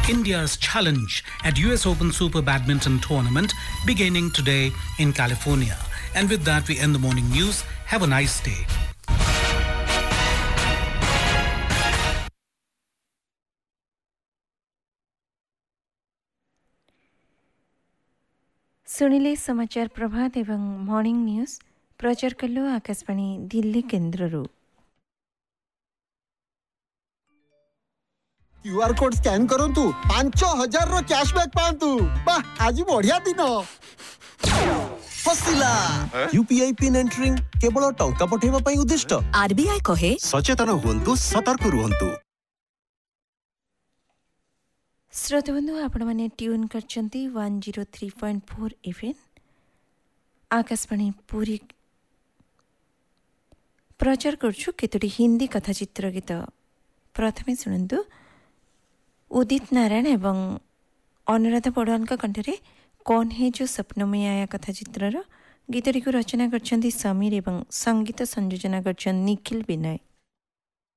India's challenge at US Open Super Badminton Tournament beginning today in California. And with that, we end the morning news. Have a nice day. सुनिले समाचार प्रभात एवं morning news प्रचार कलो Akashvani Delhi केन्द्रରୁ QR code scan करंतु 5000 रो cashback पांतु बा आज बढ़िया दिन फसिला यूपीआई पिन एंटरिंग केवल टंका पठेबा पई उद्दिष्ट आरबीआई कहे सचेतन हुंतु सतर्क रुहंतु। श्रोतबंधु आपण माने ट्यून करचंती 103.4 एफएम आकाशवाणी पूरी प्रचार करछु केतोटी हिंदी कथा चित्र गीत प्रथमे सुनंतु उदित नारायण एवं अनुराधा पौडवाल का कंठरे कौन है जो सपनों में आया कथा चित्रर गीतटी को रचना करछंती समीर एवं संगीत संयोजना करछन निखिल विनय।